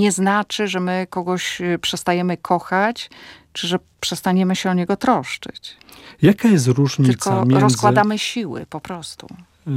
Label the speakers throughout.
Speaker 1: nie znaczy, że my kogoś przestajemy kochać, czy że przestaniemy się o niego troszczyć.
Speaker 2: Jaka jest różnica
Speaker 1: Tylko
Speaker 2: między...
Speaker 1: rozkładamy siły po prostu.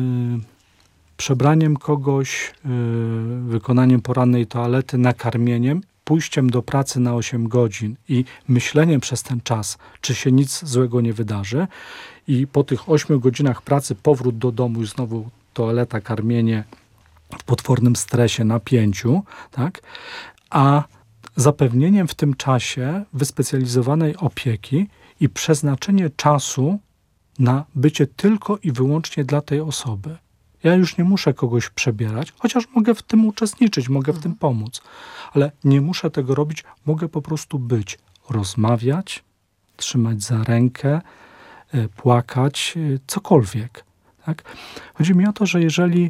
Speaker 2: Przebraniem kogoś, wykonaniem porannej toalety, nakarmieniem, pójściem do pracy na 8 godzin i myśleniem przez ten czas, czy się nic złego nie wydarzy, i po tych 8 godzinach pracy powrót do domu i znowu toaleta, karmienie w potwornym stresie, napięciu, tak? A zapewnieniem w tym czasie wyspecjalizowanej opieki i przeznaczenie czasu na bycie tylko i wyłącznie dla tej osoby. Ja już nie muszę kogoś przebierać, chociaż mogę w tym uczestniczyć, mogę w tym pomóc. Ale nie muszę tego robić, mogę po prostu być, rozmawiać, trzymać za rękę, płakać, cokolwiek. Tak? Chodzi mi o to, że jeżeli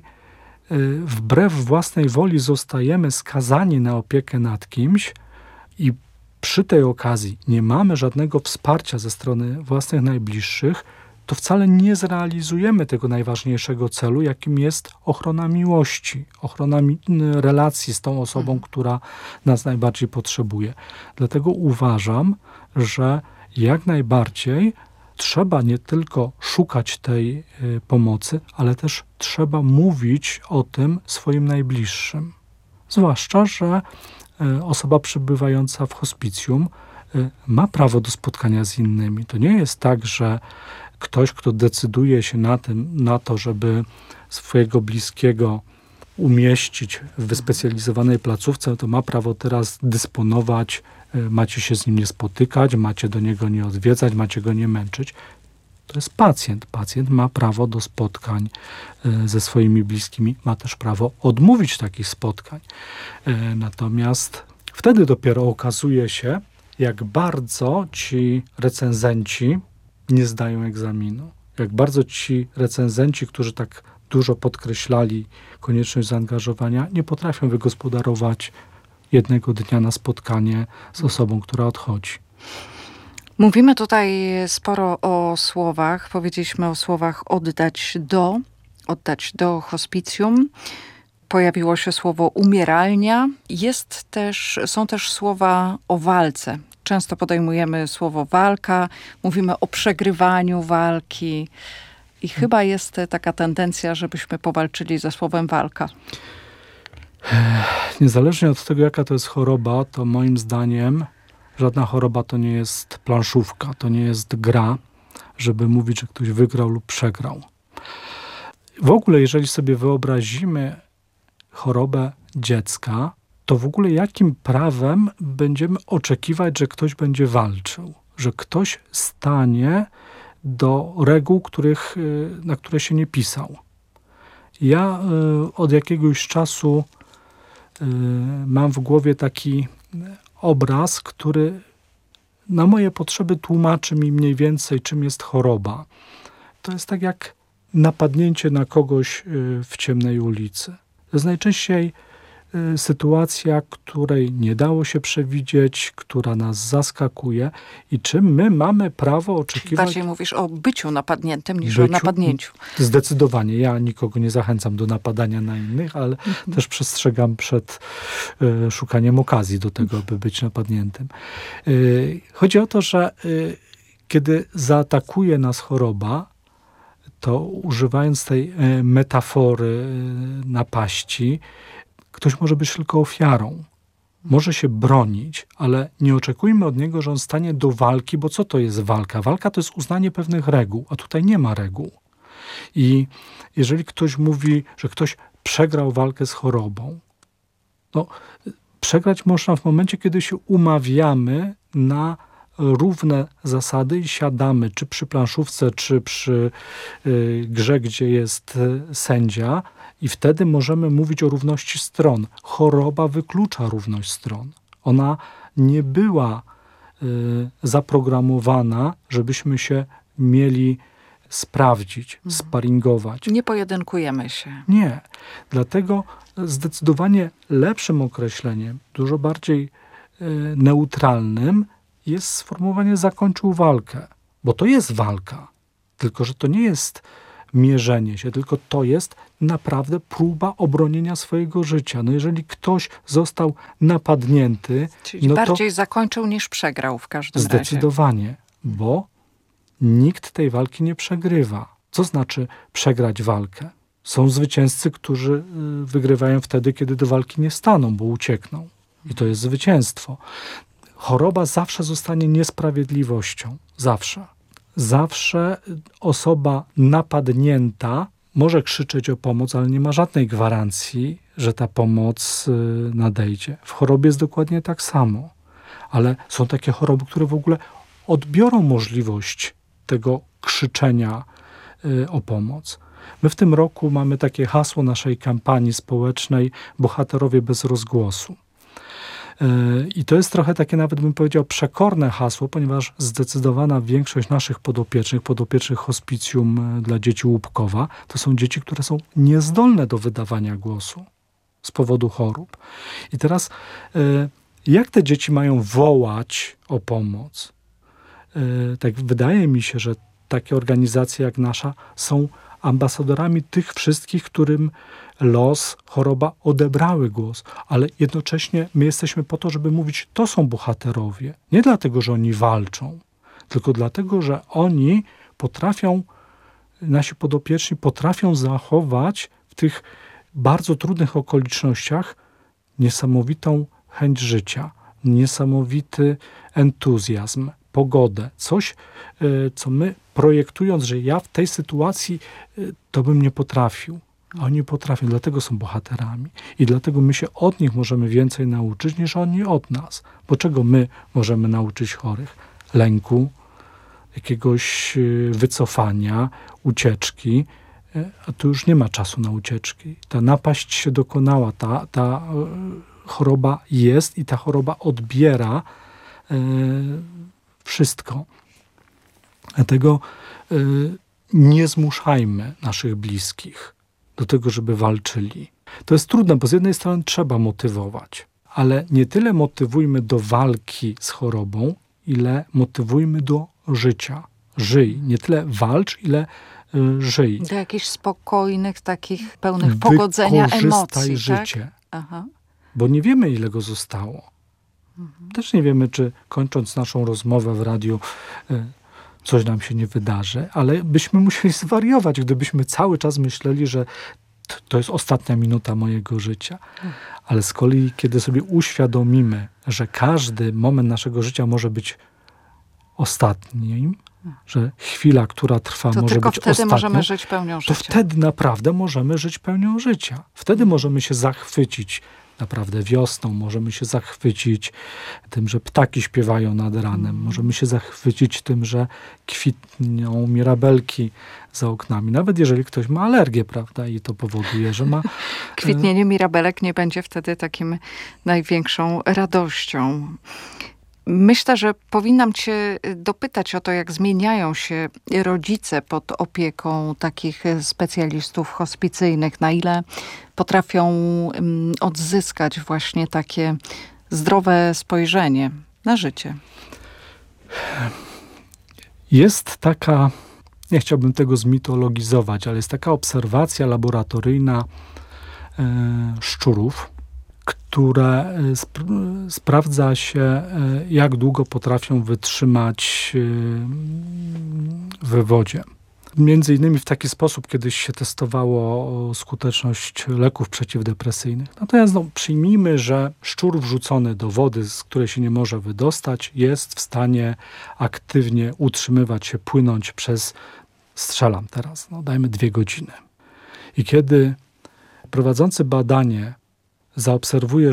Speaker 2: wbrew własnej woli zostajemy skazani na opiekę nad kimś i przy tej okazji nie mamy żadnego wsparcia ze strony własnych najbliższych, to wcale nie zrealizujemy tego najważniejszego celu, jakim jest ochrona miłości, ochrona relacji z tą osobą, która nas najbardziej potrzebuje. Dlatego uważam, że jak najbardziej trzeba nie tylko szukać tej pomocy, ale też trzeba mówić o tym swoim najbliższym. Zwłaszcza, że osoba przebywająca w hospicjum ma prawo do spotkania z innymi. To nie jest tak, że ktoś, kto decyduje się na to, żeby swojego bliskiego umieścić w wyspecjalizowanej placówce, to ma prawo teraz dysponować, macie się z nim nie spotykać, macie do niego nie odwiedzać, macie go nie męczyć. To jest pacjent. Pacjent ma prawo do spotkań ze swoimi bliskimi, ma też prawo odmówić takich spotkań. Natomiast wtedy dopiero okazuje się, jak bardzo ci recenzenci nie zdają egzaminu. Jak bardzo ci recenzenci, którzy tak dużo podkreślali konieczność zaangażowania, nie potrafią wygospodarować jednego dnia na spotkanie z osobą, która odchodzi.
Speaker 1: Mówimy tutaj sporo o słowach. Powiedzieliśmy o słowach oddać do hospicjum. Pojawiło się słowo umieralnia. Są też słowa o walce. Często podejmujemy słowo walka, mówimy o przegrywaniu walki i chyba jest taka tendencja, żebyśmy powalczyli ze słowem walka.
Speaker 2: Niezależnie od tego, jaka to jest choroba, to moim zdaniem żadna choroba to nie jest planszówka, to nie jest gra, żeby mówić, że ktoś wygrał lub przegrał. W ogóle, jeżeli sobie wyobrazimy chorobę dziecka, to w ogóle jakim prawem będziemy oczekiwać, że ktoś będzie walczył? Że ktoś stanie do reguł, na które się nie pisał. Ja od jakiegoś czasu mam w głowie taki obraz, który na moje potrzeby tłumaczy mi mniej więcej, czym jest choroba. To jest tak jak napadnięcie na kogoś w ciemnej ulicy. To jest najczęściej sytuacja, której nie dało się przewidzieć, która nas zaskakuje i czym my mamy prawo oczekiwać...
Speaker 1: Bardziej mówisz o byciu napadniętym niż o napadnięciu.
Speaker 2: Zdecydowanie. Ja nikogo nie zachęcam do napadania na innych, ale też przestrzegam przed szukaniem okazji do tego, aby być napadniętym. Chodzi o to, że kiedy zaatakuje nas choroba, to używając tej metafory napaści, ktoś może być tylko ofiarą. Może się bronić, ale nie oczekujmy od niego, że on stanie do walki, bo co to jest walka? Walka to jest uznanie pewnych reguł, a tutaj nie ma reguł. I jeżeli ktoś mówi, że ktoś przegrał walkę z chorobą, no przegrać można w momencie, kiedy się umawiamy na równe zasady i siadamy, czy przy planszówce, czy przy grze, gdzie jest sędzia, i wtedy możemy mówić o równości stron. Choroba wyklucza równość stron. Ona nie była zaprogramowana, żebyśmy się mieli sprawdzić, sparingować.
Speaker 1: Nie pojedynkujemy się.
Speaker 2: Nie. Dlatego zdecydowanie lepszym określeniem, dużo bardziej neutralnym jest sformułowanie zakończył walkę. Bo to jest walka. Tylko że to nie jest mierzenie się, tylko to jest naprawdę próba obronienia swojego życia. No jeżeli ktoś został napadnięty,
Speaker 1: Czyli
Speaker 2: no
Speaker 1: bardziej
Speaker 2: to
Speaker 1: zakończył niż przegrał w każdym razie.
Speaker 2: zdecydowanie, bo nikt tej walki nie przegrywa. Co znaczy przegrać walkę? Są zwycięzcy, którzy wygrywają wtedy, kiedy do walki nie staną, bo uciekną. I to jest zwycięstwo. Choroba zawsze zostanie niesprawiedliwością. Zawsze. Zawsze osoba napadnięta może krzyczeć o pomoc, ale nie ma żadnej gwarancji, że ta pomoc nadejdzie. W chorobie jest dokładnie tak samo. Ale są takie choroby, które w ogóle odbiorą możliwość tego krzyczenia o pomoc. My w tym roku mamy takie hasło naszej kampanii społecznej Bohaterowie bez rozgłosu. I to jest trochę takie, nawet bym powiedział, przekorne hasło, ponieważ zdecydowana większość naszych podopiecznych hospicjum dla dzieci Łupkowa, to są dzieci, które są niezdolne do wydawania głosu z powodu chorób. I teraz jak te dzieci mają wołać o pomoc? Tak wydaje mi się, że takie organizacje jak nasza są ambasadorami tych wszystkich, którym los, choroba odebrały głos, ale jednocześnie my jesteśmy po to, żeby mówić, to są bohaterowie. Nie dlatego, że oni walczą, tylko dlatego, że oni potrafią, nasi podopieczni potrafią zachować w tych bardzo trudnych okolicznościach niesamowitą chęć życia, niesamowity entuzjazm, pogodę. Coś, co my projektując, że ja w tej sytuacji to bym nie potrafił. A oni potrafią, dlatego są bohaterami. I dlatego my się od nich możemy więcej nauczyć, niż oni od nas. Bo czego my możemy nauczyć chorych? Lęku, jakiegoś wycofania, ucieczki. A tu już nie ma czasu na ucieczki. Ta napaść się dokonała, ta choroba jest i ta choroba odbiera wszystko. Dlatego nie zmuszajmy naszych bliskich do tego, żeby walczyli. To jest trudne, bo z jednej strony trzeba motywować, ale nie tyle motywujmy do walki z chorobą, ile motywujmy do życia. Żyj. Nie tyle walcz, ile żyj.
Speaker 1: Do jakichś spokojnych, takich pełnych pogodzenia emocji.
Speaker 2: Wykorzystaj życie.
Speaker 1: Tak? Aha.
Speaker 2: Bo nie wiemy, ile go zostało. Też nie wiemy, czy kończąc naszą rozmowę w radiu coś nam się nie wydarzy, ale byśmy musieli zwariować, gdybyśmy cały czas myśleli, że to jest ostatnia minuta mojego życia. Ale z kolei, kiedy sobie uświadomimy, że każdy moment naszego życia może być ostatnim, że chwila, która trwa,
Speaker 1: to
Speaker 2: może
Speaker 1: tylko
Speaker 2: być
Speaker 1: wtedy
Speaker 2: ostatnią,
Speaker 1: możemy żyć pełnią życia.
Speaker 2: to wtedy naprawdę możemy żyć pełnią życia. Wtedy możemy się zachwycić naprawdę wiosną, możemy się zachwycić tym, że ptaki śpiewają nad ranem, możemy się zachwycić tym, że kwitną mirabelki za oknami. Nawet jeżeli ktoś ma alergię, prawda, i to powoduje, że ma...
Speaker 1: Kwitnienie mirabelek nie będzie wtedy takim największą radością. Myślę, że powinnam cię dopytać o to, jak zmieniają się rodzice pod opieką takich specjalistów hospicyjnych, na ile potrafią odzyskać właśnie takie zdrowe spojrzenie na życie. Jest taka, nie chciałbym tego zmitologizować, ale jest taka obserwacja laboratoryjna szczurów, które sprawdza się, jak długo potrafią wytrzymać w wodzie. Między innymi w taki sposób kiedyś się testowało skuteczność leków przeciwdepresyjnych. Natomiast przyjmijmy, że szczur wrzucony do wody, z której się nie może wydostać, jest w stanie aktywnie utrzymywać się, płynąć przez, strzelam teraz, dajmy 2 godziny. I kiedy prowadzący badanie zaobserwuje,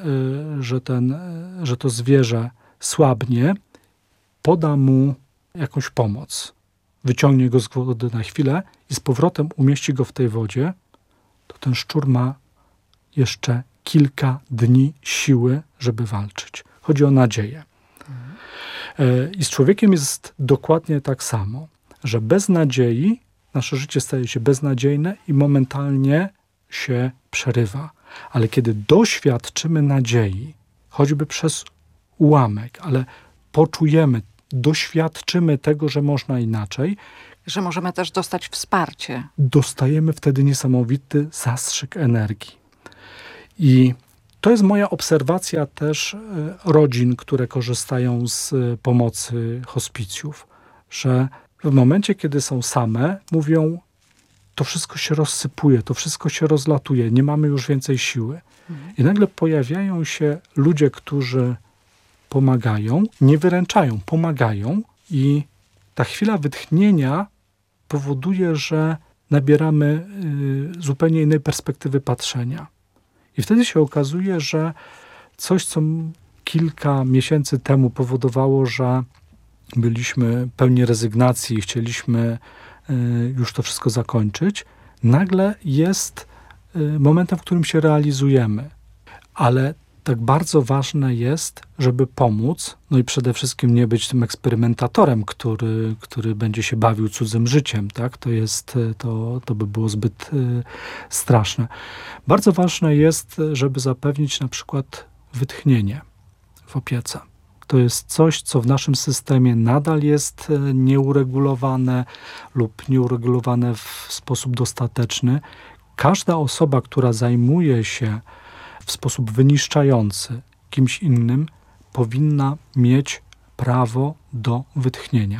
Speaker 1: że to zwierzę słabnie, poda mu jakąś pomoc. Wyciągnie go z wody na chwilę i z powrotem umieści go w tej wodzie, to ten szczur ma jeszcze kilka dni siły, żeby walczyć. Chodzi o nadzieję. I z człowiekiem jest dokładnie tak samo, że bez nadziei nasze życie staje się beznadziejne i momentalnie się przerywa. Ale kiedy doświadczymy nadziei, choćby przez ułamek, ale poczujemy, doświadczymy tego, że można inaczej, Że możemy też dostać wsparcie.
Speaker 2: Dostajemy wtedy niesamowity zastrzyk energii. I to jest moja obserwacja też rodzin, które korzystają z pomocy hospicjów, że w momencie, kiedy są same, mówią, to wszystko się rozsypuje, to wszystko się rozlatuje, nie mamy już więcej siły. I nagle pojawiają się ludzie, którzy pomagają, nie wyręczają, pomagają i ta chwila wytchnienia powoduje, że nabieramy zupełnie innej perspektywy patrzenia. I wtedy się okazuje, że coś, co kilka miesięcy temu powodowało, że byliśmy pełni rezygnacji i chcieliśmy już to wszystko zakończyć, nagle jest momentem, w którym się realizujemy. Ale tak bardzo ważne jest, żeby pomóc, no i przede wszystkim nie być tym eksperymentatorem, który będzie się bawił cudzym życiem, tak? To by było zbyt straszne. Bardzo ważne jest, żeby zapewnić na przykład wytchnienie w opiece. To jest coś, co w naszym systemie nadal jest nieuregulowane lub nieuregulowane w sposób dostateczny. Każda osoba, która zajmuje się w sposób wyniszczający kimś innym, powinna mieć prawo do wytchnienia.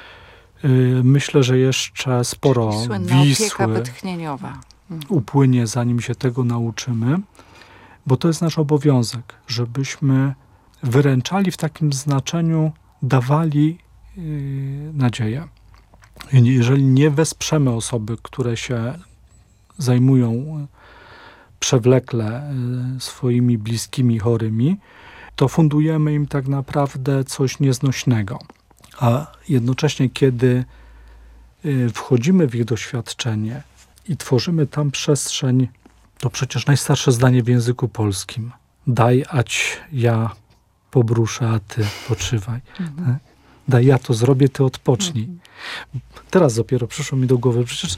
Speaker 2: Myślę, że jeszcze sporo
Speaker 1: opieka wytchnieniowa
Speaker 2: upłynie, zanim się tego nauczymy, bo to jest nasz obowiązek, żebyśmy wyręczali w takim znaczeniu, dawali nadzieję. Jeżeli nie wesprzemy osoby, które się zajmują przewlekle swoimi bliskimi chorymi, to fundujemy im tak naprawdę coś nieznośnego. A jednocześnie, kiedy wchodzimy w ich doświadczenie i tworzymy tam przestrzeń, to przecież najstarsze zdanie w języku polskim. Daj, ać ja pobruszę, a ty poczywaj. Daj, ja to zrobię, ty odpocznij. Teraz dopiero przyszło mi do głowy, przecież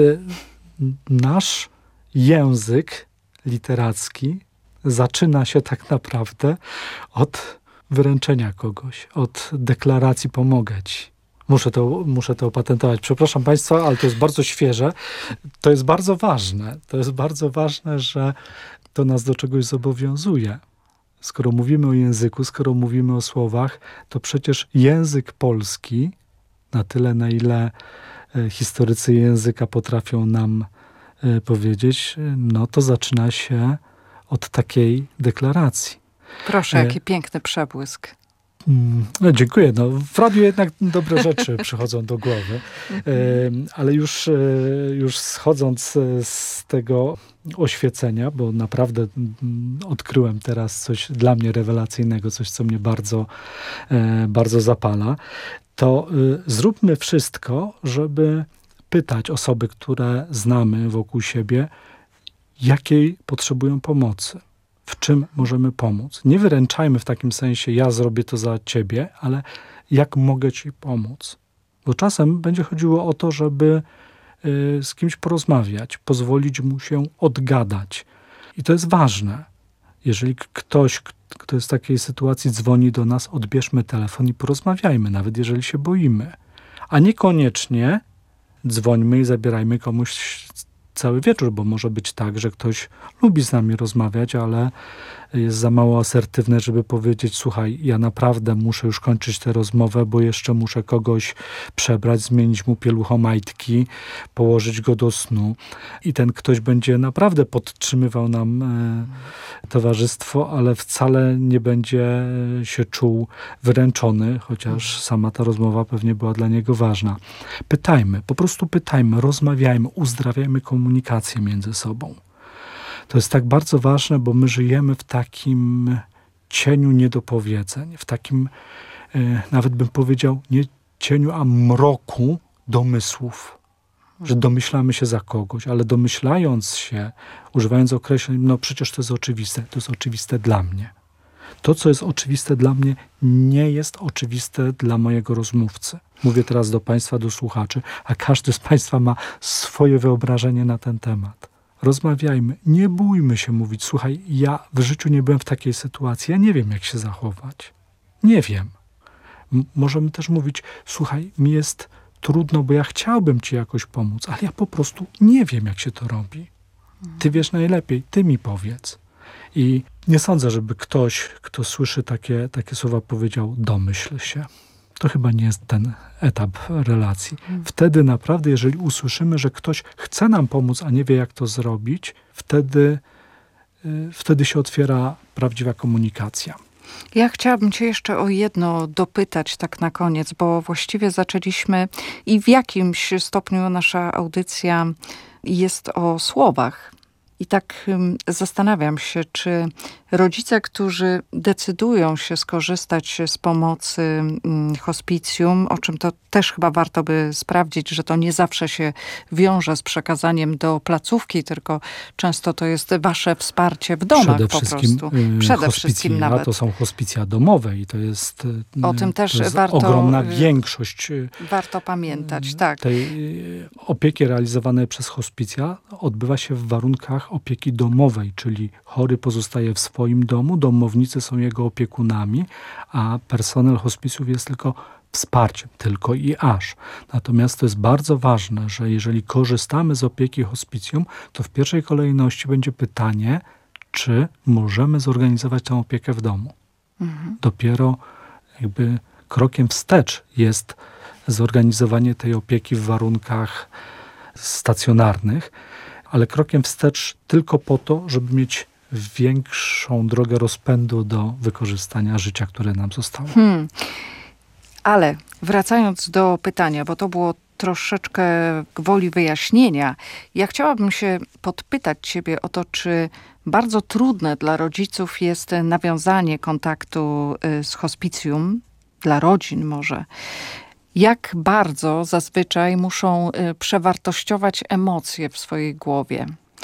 Speaker 2: nasz język literacki zaczyna się tak naprawdę od wyręczenia kogoś, od deklaracji pomogę ci. Muszę to opatentować. Przepraszam Państwa, ale to jest bardzo świeże. To jest bardzo ważne. To jest bardzo ważne, że to nas do czegoś zobowiązuje. Skoro mówimy o języku, skoro mówimy o słowach, to przecież język polski, na tyle, na ile historycy języka potrafią nam powiedzieć, no to zaczyna się od takiej deklaracji.
Speaker 1: Proszę, jaki piękny przebłysk.
Speaker 2: No, dziękuję. No, w radiu jednak dobre rzeczy przychodzą do głowy. Ale już schodząc z tego oświecenia, bo naprawdę odkryłem teraz coś dla mnie rewelacyjnego, coś, co mnie bardzo, bardzo zapala, to zróbmy wszystko, żeby pytać osoby, które znamy wokół siebie, jakiej potrzebują pomocy. W czym możemy pomóc. Nie wyręczajmy w takim sensie, ja zrobię to za ciebie, ale jak mogę ci pomóc. Bo czasem będzie chodziło o to, żeby z kimś porozmawiać, pozwolić mu się odgadać. I to jest ważne. Jeżeli ktoś, kto jest w takiej sytuacji, dzwoni do nas, odbierzmy telefon i porozmawiajmy, nawet jeżeli się boimy. A niekoniecznie dzwońmy i zabierajmy komuś cały wieczór, bo może być tak, że ktoś lubi z nami rozmawiać, ale jest za mało asertywny, żeby powiedzieć, słuchaj, ja naprawdę muszę już kończyć tę rozmowę, bo jeszcze muszę kogoś przebrać, zmienić mu pieluchomajtki, położyć go do snu. I ten ktoś będzie naprawdę podtrzymywał nam towarzystwo, ale wcale nie będzie się czuł wyręczony, chociaż sama ta rozmowa pewnie była dla niego ważna. Pytajmy, po prostu pytajmy, rozmawiajmy, uzdrawiajmy komunikację między sobą. To jest tak bardzo ważne, bo my żyjemy w takim cieniu niedopowiedzeń, w takim, nawet bym powiedział, nie cieniu, a mroku domysłów. Że domyślamy się za kogoś, ale domyślając się, używając określeń, no przecież to jest oczywiste dla mnie. To, co jest oczywiste dla mnie, nie jest oczywiste dla mojego rozmówcy. Mówię teraz do Państwa, do słuchaczy, a każdy z Państwa ma swoje wyobrażenie na ten temat. Rozmawiajmy, nie bójmy się mówić, słuchaj, ja w życiu nie byłem w takiej sytuacji, ja nie wiem, jak się zachować. Nie wiem. Możemy też mówić, słuchaj, mi jest trudno, bo ja chciałbym ci jakoś pomóc, ale ja po prostu nie wiem, jak się to robi. Ty wiesz najlepiej, ty mi powiedz. I nie sądzę, żeby ktoś, kto słyszy takie słowa, powiedział: domyśl się. To chyba nie jest ten etap relacji. Wtedy naprawdę, jeżeli usłyszymy, że ktoś chce nam pomóc, a nie wie, jak to zrobić, wtedy się otwiera prawdziwa komunikacja.
Speaker 1: Ja chciałabym cię jeszcze o jedno dopytać tak na koniec, bo właściwie zaczęliśmy i w jakimś stopniu nasza audycja jest o słowach. I tak zastanawiam się, czy rodzice, którzy decydują się skorzystać z pomocy hospicjum, o czym to też chyba warto by sprawdzić, że to nie zawsze się wiąże z przekazaniem do placówki, tylko często to jest wasze wsparcie w domach po prostu.
Speaker 2: Przede wszystkim nawet. To są hospicja domowe i to jest,
Speaker 1: o tym też
Speaker 2: to jest
Speaker 1: warto,
Speaker 2: ogromna większość.
Speaker 1: Warto pamiętać, tak.
Speaker 2: Tej opieki realizowanej przez hospicja odbywa się w warunkach opieki domowej, czyli chory pozostaje w swoim domu, domownicy są jego opiekunami, a personel hospicjów jest tylko wsparciem, tylko i aż. Natomiast to jest bardzo ważne, że jeżeli korzystamy z opieki hospicjum, to w pierwszej kolejności będzie pytanie, czy możemy zorganizować tę opiekę w domu. Dopiero jakby krokiem wstecz jest zorganizowanie tej opieki w warunkach stacjonarnych, ale krokiem wstecz tylko po to, żeby mieć większą drogę rozpędu do wykorzystania życia, które nam zostało.
Speaker 1: Ale wracając do pytania, bo to było troszeczkę gwoli wyjaśnienia, ja chciałabym się podpytać ciebie o to, czy bardzo trudne dla rodziców jest nawiązanie kontaktu z hospicjum, dla rodzin może. Jak bardzo zazwyczaj muszą przewartościować emocje w swojej głowie,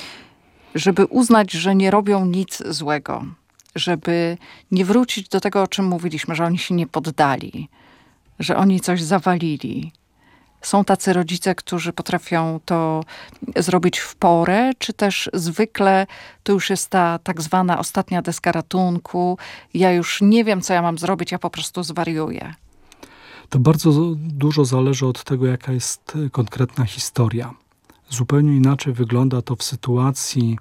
Speaker 1: żeby uznać, że nie robią nic złego, żeby nie wrócić do tego, o czym mówiliśmy, że oni się nie poddali, że oni coś zawalili. Są tacy rodzice, którzy potrafią to zrobić w porę, czy też zwykle to już jest ta tak zwana ostatnia deska ratunku. Ja już nie wiem, co ja mam zrobić, ja po prostu zwariuję.
Speaker 2: To bardzo dużo zależy od tego, jaka jest konkretna historia. Zupełnie inaczej wygląda to w sytuacji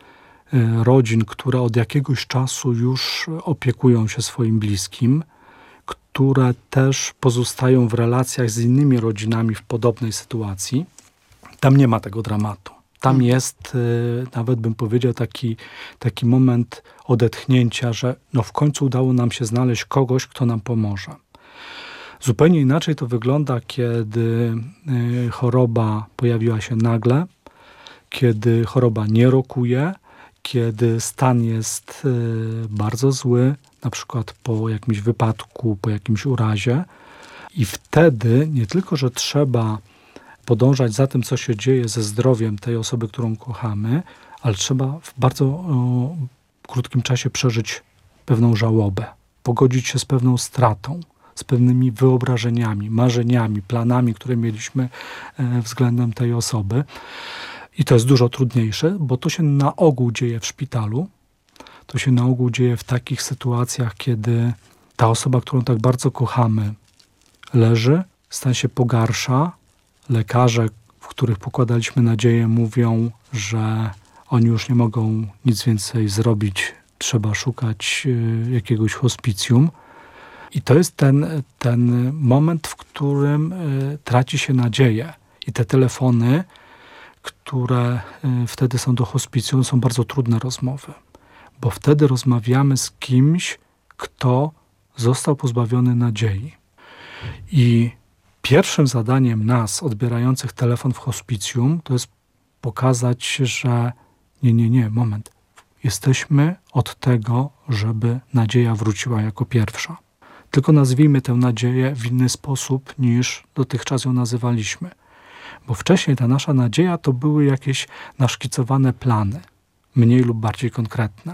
Speaker 2: rodzin, które od jakiegoś czasu już opiekują się swoim bliskim, które też pozostają w relacjach z innymi rodzinami w podobnej sytuacji. Tam nie ma tego dramatu. Tam jest, nawet bym powiedział, taki moment odetchnięcia, że no w końcu udało nam się znaleźć kogoś, kto nam pomoże. Zupełnie inaczej to wygląda, kiedy choroba pojawiła się nagle, kiedy choroba nie rokuje, kiedy stan jest bardzo zły, na przykład po jakimś wypadku, po jakimś urazie. I wtedy nie tylko, że trzeba podążać za tym, co się dzieje ze zdrowiem tej osoby, którą kochamy, ale trzeba w bardzo krótkim czasie przeżyć pewną żałobę, pogodzić się z pewną stratą, z pewnymi wyobrażeniami, marzeniami, planami, które mieliśmy względem tej osoby. I to jest dużo trudniejsze, bo to się na ogół dzieje w szpitalu. To się na ogół dzieje w takich sytuacjach, kiedy ta osoba, którą tak bardzo kochamy, leży, stan się pogarsza. Lekarze, w których pokładaliśmy nadzieję, mówią, że oni już nie mogą nic więcej zrobić. Trzeba szukać jakiegoś hospicjum. I to jest ten moment, w którym traci się nadzieję. I te telefony, które wtedy są do hospicjum, są bardzo trudne rozmowy. Bo wtedy rozmawiamy z kimś, kto został pozbawiony nadziei. I pierwszym zadaniem nas, odbierających telefon w hospicjum, to jest pokazać, że nie, moment. Jesteśmy od tego, żeby nadzieja wróciła jako pierwsza. Tylko nazwijmy tę nadzieję w inny sposób, niż dotychczas ją nazywaliśmy. Bo wcześniej ta nasza nadzieja to były jakieś naszkicowane plany, mniej lub bardziej konkretne.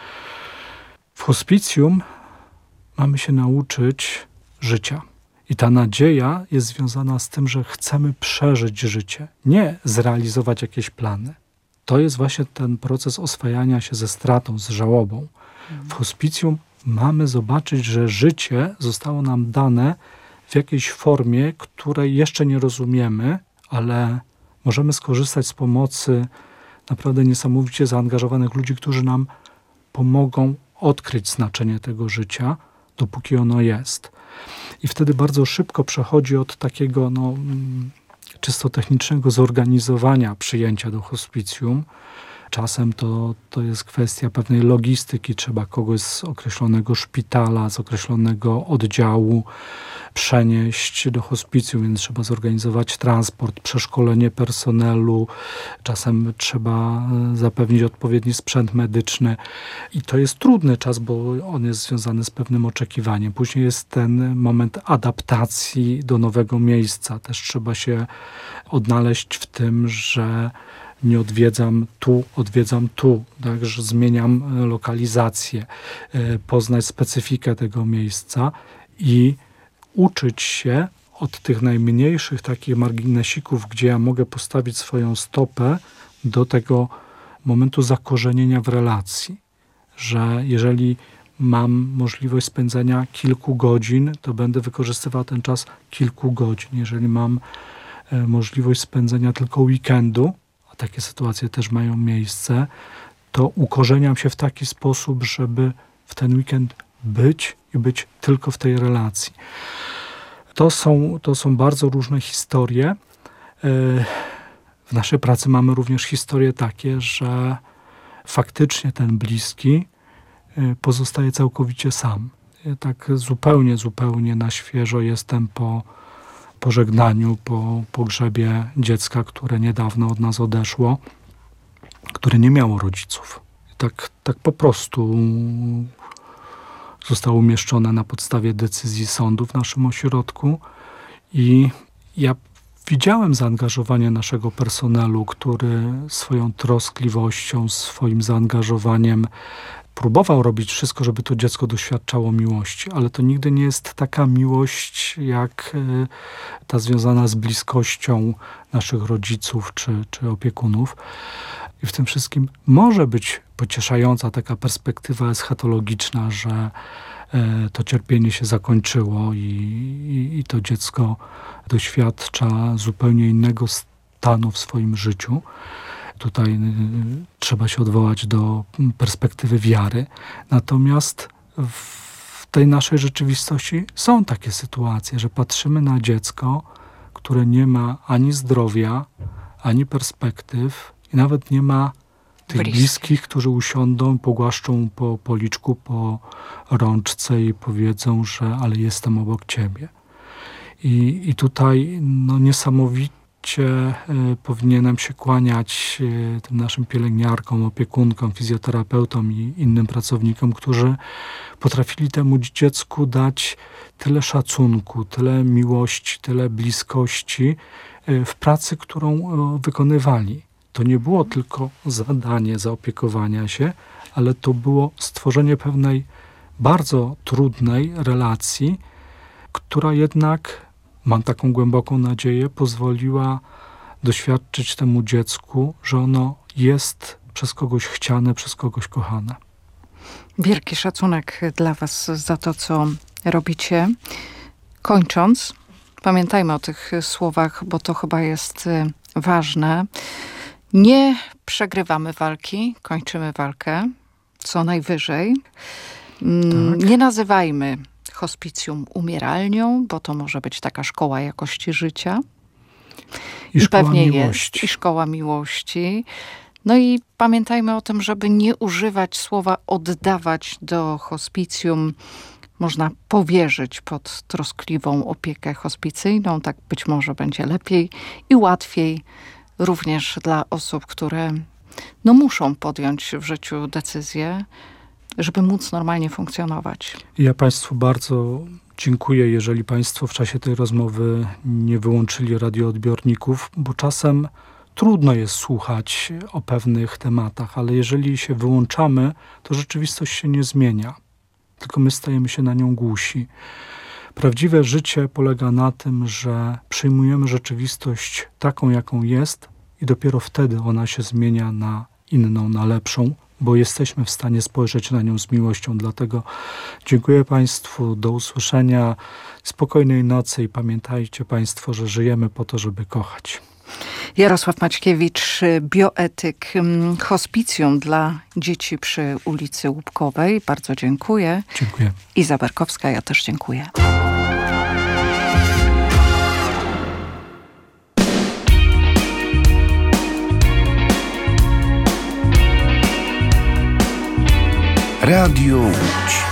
Speaker 2: W hospicjum mamy się nauczyć życia. I ta nadzieja jest związana z tym, że chcemy przeżyć życie, nie zrealizować jakieś plany. To jest właśnie ten proces oswajania się ze stratą, z żałobą. W hospicjum mamy zobaczyć, że życie zostało nam dane w jakiejś formie, której jeszcze nie rozumiemy, ale możemy skorzystać z pomocy naprawdę niesamowicie zaangażowanych ludzi, którzy nam pomogą odkryć znaczenie tego życia, dopóki ono jest. I wtedy bardzo szybko przechodzi od takiego czysto technicznego zorganizowania przyjęcia do hospicjum. Czasem to jest kwestia pewnej logistyki. Trzeba kogoś z określonego szpitala, z określonego oddziału przenieść do hospicjum, więc trzeba zorganizować transport, przeszkolenie personelu. Czasem trzeba zapewnić odpowiedni sprzęt medyczny. I to jest trudny czas, bo on jest związany z pewnym oczekiwaniem. Później jest ten moment adaptacji do nowego miejsca. Też trzeba się odnaleźć w tym, że nie odwiedzam tu, tak, że zmieniam lokalizację, poznać specyfikę tego miejsca i uczyć się od tych najmniejszych takich marginesików, gdzie ja mogę postawić swoją stopę, do tego momentu zakorzenienia w relacji, że jeżeli mam możliwość spędzania kilku godzin, to będę wykorzystywał ten czas kilku godzin. Jeżeli mam możliwość spędzenia tylko weekendu, a takie sytuacje też mają miejsce, to ukorzeniam się w taki sposób, żeby w ten weekend być tylko w tej relacji. To są bardzo różne historie. W naszej pracy mamy również historie takie, że faktycznie ten bliski pozostaje całkowicie sam. Ja tak zupełnie na świeżo jestem po pożegnaniu, po pogrzebie dziecka, które niedawno od nas odeszło, które nie miało rodziców. Tak po prostu zostało umieszczone na podstawie decyzji sądu w naszym ośrodku i ja widziałem zaangażowanie naszego personelu, który swoją troskliwością, swoim zaangażowaniem próbował robić wszystko, żeby to dziecko doświadczało miłości, ale to nigdy nie jest taka miłość, jak ta związana z bliskością naszych rodziców czy opiekunów. I w tym wszystkim może być pocieszająca taka perspektywa eschatologiczna, że to cierpienie się zakończyło i to dziecko doświadcza zupełnie innego stanu w swoim życiu. Tutaj trzeba się odwołać do perspektywy wiary. Natomiast w tej naszej rzeczywistości są takie sytuacje, że patrzymy na dziecko, które nie ma ani zdrowia, ani perspektyw i nawet nie ma tych bliskich, którzy usiądą, pogłaszczą po policzku, po rączce i powiedzą, że ale jestem obok ciebie. I tutaj niesamowicie powinienem się kłaniać tym naszym pielęgniarkom, opiekunkom, fizjoterapeutom i innym pracownikom, którzy potrafili temu dziecku dać tyle szacunku, tyle miłości, tyle bliskości w pracy, którą wykonywali. To nie było tylko zadanie zaopiekowania się, ale to było stworzenie pewnej bardzo trudnej relacji, która jednak, mam taką głęboką nadzieję, pozwoliła doświadczyć temu dziecku, że ono jest przez kogoś chciane, przez kogoś kochane.
Speaker 1: Wielki szacunek dla was za to, co robicie. Kończąc, pamiętajmy o tych słowach, bo to chyba jest ważne. Nie przegrywamy walki, kończymy walkę, co najwyżej. Tak. Nie nazywajmy hospicjum umieralnią, bo to może być taka szkoła jakości życia.
Speaker 2: I szkoła
Speaker 1: pewnie
Speaker 2: miłości.
Speaker 1: Jest. I szkoła miłości. No i pamiętajmy o tym, żeby nie używać słowa oddawać do hospicjum. Można powierzyć pod troskliwą opiekę hospicyjną. Tak być może będzie lepiej i łatwiej również dla osób, które muszą podjąć w życiu decyzję, żeby móc normalnie funkcjonować.
Speaker 2: Ja Państwu bardzo dziękuję, jeżeli Państwo w czasie tej rozmowy nie wyłączyli radioodbiorników, bo czasem trudno jest słuchać o pewnych tematach, ale jeżeli się wyłączamy, to rzeczywistość się nie zmienia, tylko my stajemy się na nią głusi. Prawdziwe życie polega na tym, że przyjmujemy rzeczywistość taką, jaką jest i dopiero wtedy ona się zmienia na inną, na lepszą, bo jesteśmy w stanie spojrzeć na nią z miłością. Dlatego dziękuję Państwu, do usłyszenia, spokojnej nocy i pamiętajcie Państwo, że żyjemy po to, żeby kochać.
Speaker 1: Jarosław Maćkiewicz, bioetyk, hospicjum dla dzieci przy ulicy Łupkowej. Bardzo dziękuję.
Speaker 2: Dziękuję.
Speaker 1: Iza Berkowska, ja też dziękuję.
Speaker 3: Radio Łódź.